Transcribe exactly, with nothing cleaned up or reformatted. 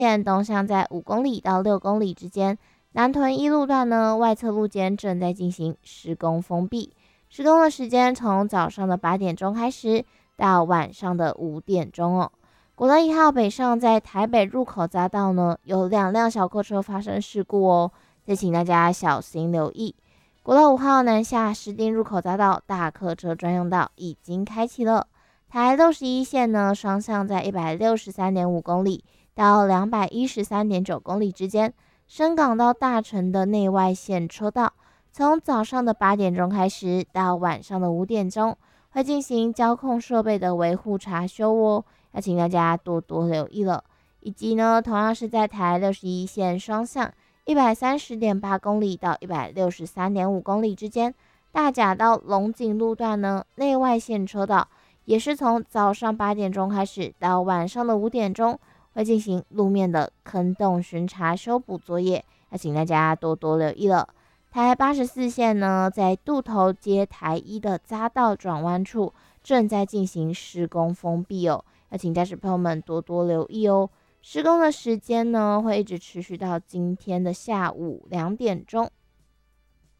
线东向在五公里到六公里之间。南屯一路段呢，外侧路肩正在进行施工封闭，施工的时间从早上的八点钟开始到晚上的五点钟哦。国道一号北上在台北入口匝道呢，有两辆小客车发生事故哦，再请大家小心留意。国道五号南下石碇入口匝道大客车专用道已经开启了。台六十一线呢，双向在一百六十三点五公里到两百一十三点九公里之间。深港到大城的内外线车道，从早上的八点钟开始到晚上的五点钟，会进行交控设备的维护查修哦，要请大家多多留意了。以及呢，同样是在台六十一线双向一百三十点八公里到一百六十三点五公里之间，大甲到龙井路段呢，内外线车道也是从早上八点钟开始到晚上的五点钟，会进行路面的坑洞巡查修补作业，要请大家多多留意了。台八十四线呢，在渡头接台一的匝道转弯处正在进行施工封闭哦，要请驾驶朋友们多多留意哦。施工的时间呢，会一直持续到今天的下午两点钟。